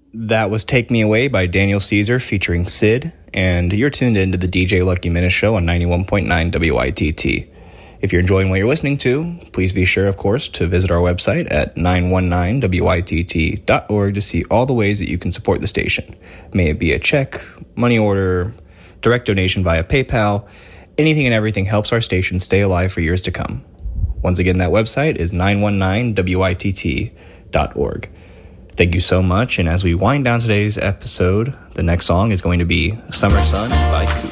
That was Take Me Away by Daniel Caesar featuring Sid, and you're tuned into the DJ Lucky Minute Show on 91.9 WITT. If you're enjoying what you're listening to, please be sure, of course, to visit our website at 919witt.org to see all the ways that you can support the station. May it be a check, money order, direct donation via PayPal. Anything and everything helps our station stay alive for years to come. Once again, that website is 919witt.org. Thank you so much, and as we wind down today's episode, the next song is going to be Summer Sun by Coop.